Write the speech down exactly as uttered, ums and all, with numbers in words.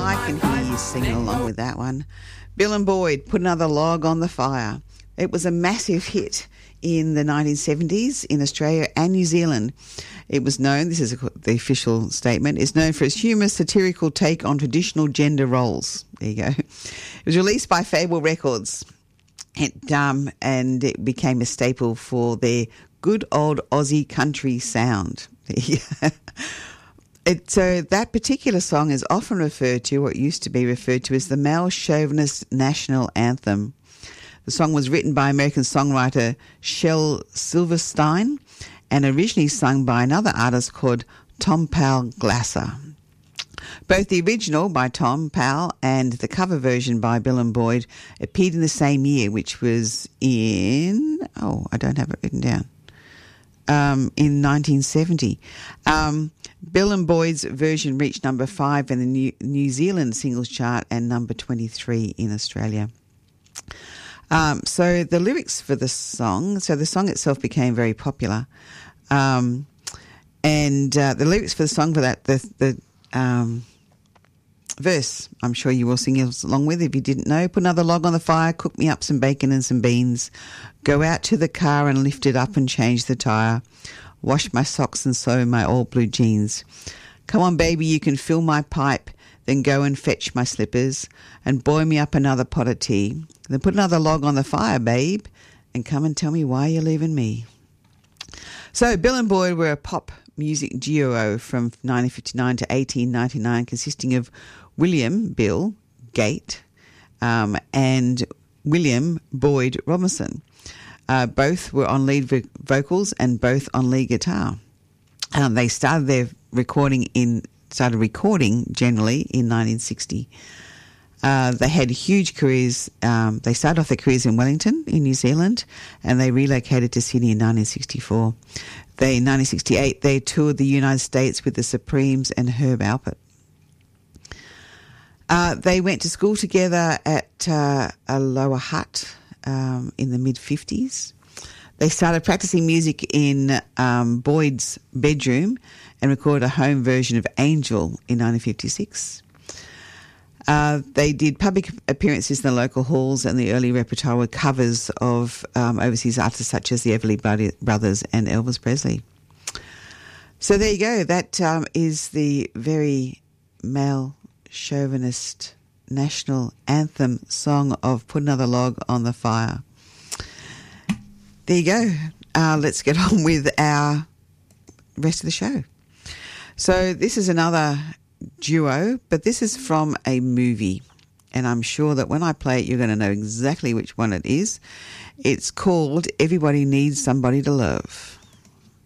I can hear you singing along with that one. Bill and Boyd, Put Another Log on the Fire. It was a massive hit in the nineteen seventies in Australia and New Zealand. It was known, this is the official statement, it's known for its humorous, satirical take on traditional gender roles. There you go. It was released by Fable Records, it, um, and it became a staple for their good old Aussie country sound. It, so that particular song is often referred to, or it used to be referred to, as the male chauvinist national anthem. The song was written by American songwriter Shel Silverstein and originally sung by another artist called Tom Powell Glasser. Both the original by Tom Powell and the cover version by Bill and Boyd appeared in the same year, which was in, oh, I don't have it written down, um, in nineteen seventy. Um, Bill and Boyd's version reached number five in the New, New Zealand singles chart and number twenty-three in Australia. Um, so the lyrics for the song, so the song itself became very popular. Um, and uh, the lyrics for the song for that, the, the um, verse, I'm sure you will sing along with if you didn't know. Put another log on the fire, cook me up some bacon and some beans. Go out to the car and lift it up and change the tyre. Wash my socks and sew my old blue jeans. Come on, baby, you can fill my pipe. Then go and fetch my slippers and boil me up another pot of tea. Then put another log on the fire, babe, and come and tell me why you're leaving me. So Bill and Boyd were a pop music duo from nineteen fifty-nine to eighteen ninety-nine, consisting of William Bill Gate um, and William Boyd Robinson. Uh, both were on lead vo- vocals and both on lead guitar. Um, they started their recording in started recording generally in nineteen sixty. Uh, they had huge careers. Um, they started off their careers in Wellington in New Zealand, and they relocated to Sydney in nineteen sixty-four. They, in nineteen sixty-eight, they toured the United States with the Supremes and Herb Alpert. Uh, they went to school together at uh, Aloha Hut um, in the mid-fifties. They started practicing music in um, Boyd's bedroom and recorded a home version of Angel in nineteen fifty-six. Uh, they did public appearances in the local halls, and the early repertoire were covers of um, overseas artists such as the Everly Brothers and Elvis Presley. So there you go. That um, is the very male chauvinist national anthem song of Put Another Log on the Fire. There you go. Uh, let's get on with our rest of the show. So this is another duo, but this is from a movie, and I'm sure that when I play it, you're going to know exactly which one it is. It's called Everybody Needs Somebody to Love.